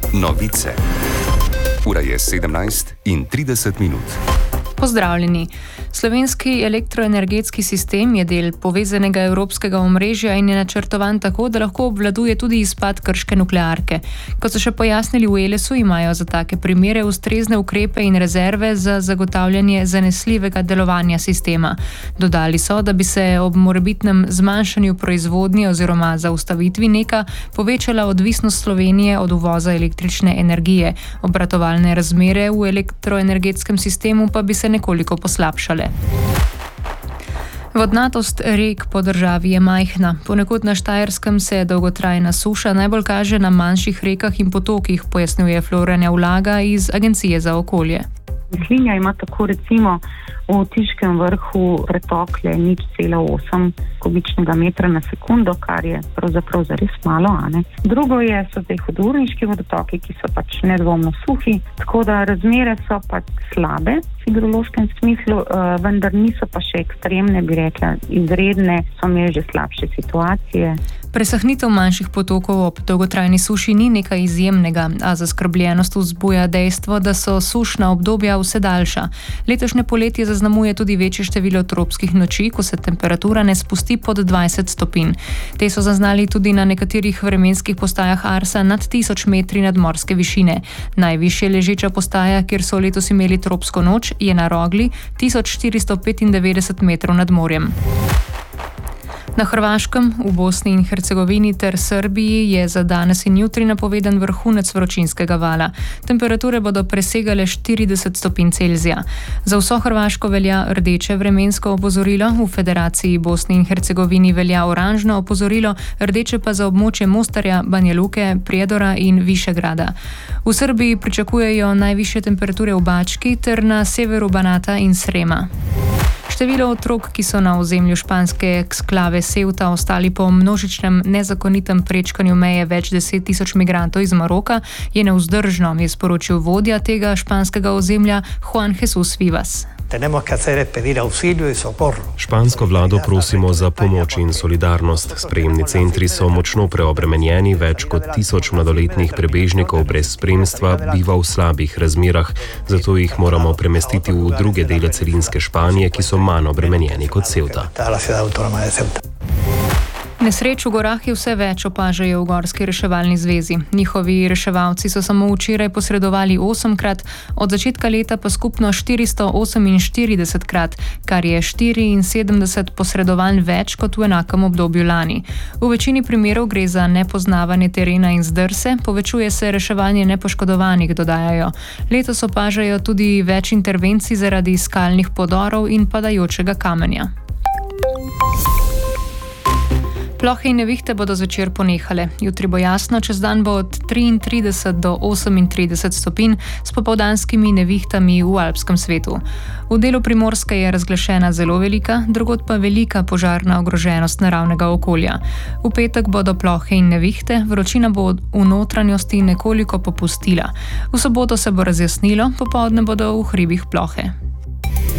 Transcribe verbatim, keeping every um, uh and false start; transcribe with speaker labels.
Speaker 1: Novice. Ura je sedemnajst in trideset minut.
Speaker 2: Pozdravljeni. Slovenski elektroenergetski sistem je del povezanega evropskega omrežja in je načrtovan tako, da lahko obvladuje tudi izpad krške nuklearke. Kot so še pojasnili v Elesu, imajo za take primere ustrezne ukrepe in rezerve za zagotavljanje zanesljivega delovanja sistema. Dodali so, da bi se ob morebitnem zmanjšanju proizvodnje oziroma zaustavitvi neka povečala odvisnost Slovenije od uvoza električne energije. Obratovalne razmere v elektroenergetskem sistemu pa bi se nekoliko poslabšale. Vodnatost rek po državi je majhna. Ponekod na Štajerskem se dolgotrajna suša najbolj kaže na manjših rekah in potokih, pojasnjuje Florjana Ulaga iz Agencije za okolje.
Speaker 3: Mislinja ima tako recimo v Tiškem vrhu pretok le nič cela osem kubičnega metra na sekundo, kar je pravzaprav zares malo, a ne. Drugo je, so zdaj hudourniški vodotoki, ki so pač nedvomno suhi, tako da razmere so pač slabe v hidrološkem smislu, uh, vendar niso pa še ekstremne, bi rekla, izredne, so imeli že slabše situacije.
Speaker 2: Presahnitev manjših potokov ob dolgotrajni suši ni nekaj izjemnega, a zaskrbljenost vzbuja dejstvo, da so sušna obdobja vse daljša. Letošnje poletje zaznamuje tudi večje število tropskih noči, ko se temperatura ne spusti pod dvajset stopinj. Te so zaznali tudi na nekaterih vremenskih postajah Arsa nad tisoč metri nadmorske višine. Najvišje ležeča postaja, kjer so letos imeli tropsko noč, je na Rogli tisoč štiristo petindevetdeset metrov nad morjem. Na Hrvaškem, v Bosni in Hercegovini ter Srbiji je za danes in jutri napovedan vrhunec vročinskega vala. Temperature bodo presegale štirideset stopinj Celzija. Za vso Hrvaško velja rdeče vremensko opozorilo, v Federaciji Bosni in Hercegovini velja oranžno opozorilo, rdeče pa za območje Mostarja, Banja Luke, Prijedora in Višegrada. V Srbiji pričakujejo najvišje temperature v Bački ter na severu Banata in Srema. Število otrok, ki so na ozemlju španske eksklave Ceuta ostali po množičnem nezakonitem prečkanju meje več deset tisoč migrantov iz Maroka, je nevzdržno, je sporočil vodja tega španskega ozemlja Juan Jesús Vivas.
Speaker 4: Špansko vlado prosimo za pomoč in solidarnost. Sprejemni centri so močno preobremenjeni, več kot tisoč mladoletnih prebežnikov brez spremstva biva v slabih razmerah, zato jih moramo premestiti v druge dele celinske Španije, ki so manj obremenjeni kot Ceuta.
Speaker 2: Nesreč v gorah je vse več, opažajo v Gorski reševalni zvezi. Njihovi reševalci so samo včeraj posredovali osemkrat, od začetka leta pa skupno štiristo oseminštiridesetkrat, kar je štiriinsedemdeset posredovanj več kot v enakem obdobju lani. V večini primerov gre za nepoznavanje terena in zdrse, povečuje se reševanje nepoškodovanih, dodajajo. Letos opažajo tudi več intervencij zaradi skalnih podorov in padajočega kamenja. Plohe in nevihte bodo zvečer ponehale. Jutri bo jasno, čez dan bo od triintrideset do osemintrideset stopinj s popoldanskimi nevihtami v alpskem svetu. V delu Primorske je razglašena zelo velika, drugod pa velika požarna ogroženost naravnega okolja. V petek bodo plohe in nevihte, vročina bo v notranjosti nekoliko popustila. V soboto se bo razjasnilo, popoldne bodo v hribih plohe.